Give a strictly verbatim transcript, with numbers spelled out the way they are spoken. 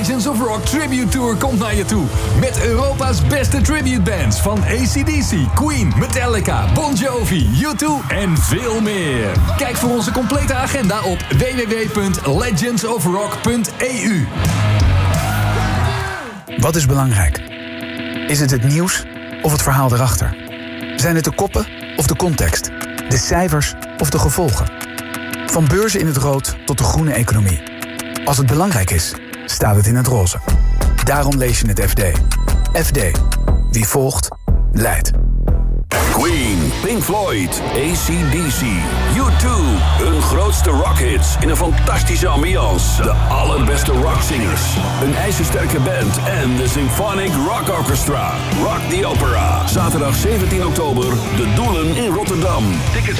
Legends of Rock Tribute Tour komt naar je toe. Met Europa's beste tribute bands van A C D C, Queen, Metallica, Bon Jovi, U twee en veel meer. Kijk voor onze complete agenda op w w w punt legends of rock punt e u. Wat is belangrijk? Is het het nieuws of het verhaal erachter? Zijn het de koppen of de context? De cijfers of de gevolgen? Van beurzen in het rood tot de groene economie. Als het belangrijk is, staat het in het roze. Daarom lees je het F D. F D. Wie volgt, leidt. Queen, Pink Floyd, A C D C, U twee. Hun grootste rockhits in een fantastische ambiance. De allerbeste rockzingers. Een ijzersterke band en de Symphonic Rock Orchestra. Rock the Opera. Zaterdag zeventien oktober, De Doelen in Rotterdam. Tickets